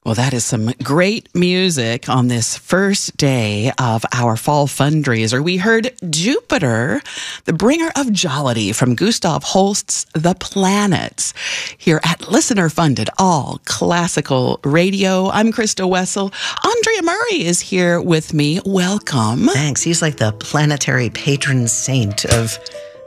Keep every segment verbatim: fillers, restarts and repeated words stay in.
Well, that is some great music on this first day of our fall fundraiser. We heard Jupiter, the bringer of jollity, from Gustav Holst's The Planets, here at listener-funded all classical radio. I'm Krista Wessel. Andrea Murray is here with me. Welcome. Thanks. He's like the planetary patron saint of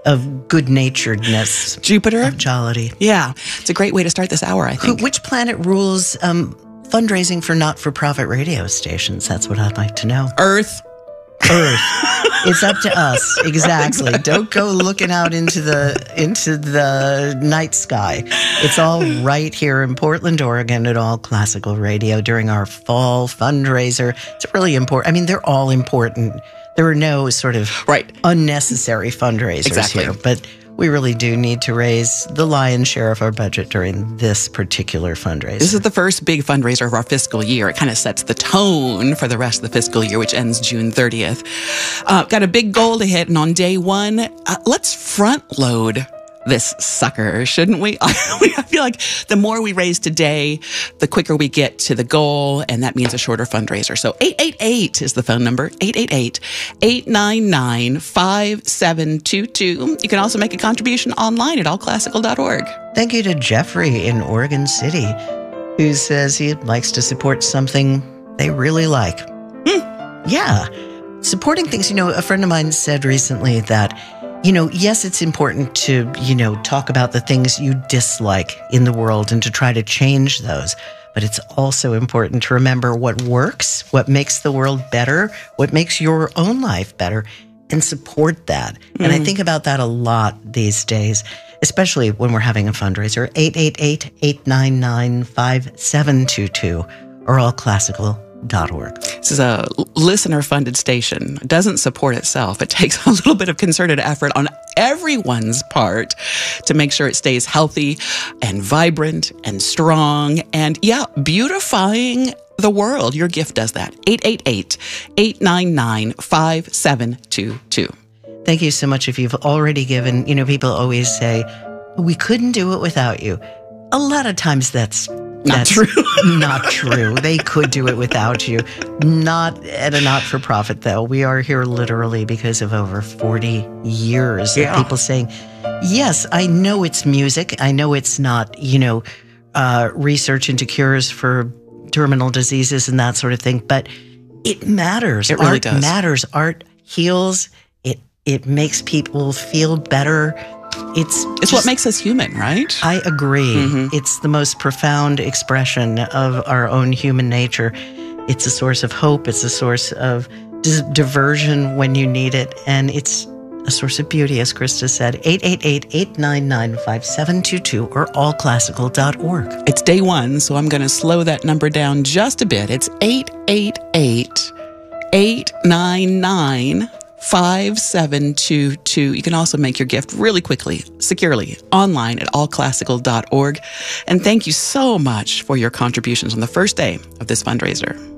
of good-naturedness. Jupiter? Of jollity. Yeah. It's a great way to start this hour, I think. Who, which planet rules um, fundraising for not-for-profit radio stations? That's what I'd like to know. Earth. Earth. It's up to us. Exactly. Don't go looking out into the into the night sky. It's all right here in Portland, Oregon at All Classical Radio during our fall fundraiser. It's really important. I mean, they're all important. There are no sort of right. unnecessary fundraisers exactly. here, but we really do need to raise the lion's share of our budget during this particular fundraiser. This is the first big fundraiser of our fiscal year. It kind of sets the tone for the rest of the fiscal year, which ends June thirtieth. Uh, got a big goal to hit, and on day one, uh, let's front load this sucker, shouldn't we? I feel like the more we raise today, the quicker we get to the goal, and that means a shorter fundraiser. So eight eight eight is the phone number, eight eight eight, eight nine nine, five seven two two. You can also make a contribution online at all classical dot org. Thank you to Jeffrey in Oregon City, who says he likes to support something they really like. Hmm. Yeah. Supporting things, you know, a friend of mine said recently that, you know, yes, it's important to, you know, talk about the things you dislike in the world and to try to change those. But it's also important to remember what works, what makes the world better, what makes your own life better, and support that. Mm. And I think about that a lot these days, especially when we're having a fundraiser. eight eight eight, eight nine nine, five seven two two or all classical dot org. This is a listener-funded station. It doesn't support itself. It takes a little bit of concerted effort on everyone's part to make sure it stays healthy and vibrant and strong and, yeah, beautifying the world. Your gift does that. eight eight eight, eight nine nine, five seven two two. Thank you so much. If you've already given, you know, people always say, we couldn't do it without you. A lot of times that's Not That's true. Not true. They could do it without you. Not at a not-for-profit, though. We are here literally because of over forty years yeah. of people saying, yes, I know it's music. I know it's not, you know, uh, research into cures for terminal diseases and that sort of thing, but it matters. It really Art does. matters. Art heals. It, it makes people feel better. It's It's just, what makes us human, right? I agree. Mm-hmm. It's the most profound expression of our own human nature. It's a source of hope. It's a source of d- diversion when you need it. And it's a source of beauty, as Krista said. eight eight eight, eight nine nine, five seven two two or all classical dot org. It's day one, so I'm going to slow that number down just a bit. It's eight eight eight, eight nine nine, five seven two two. You can also make your gift really quickly, securely, online at all classical dot org. And thank you so much for your contributions on the first day of this fundraiser.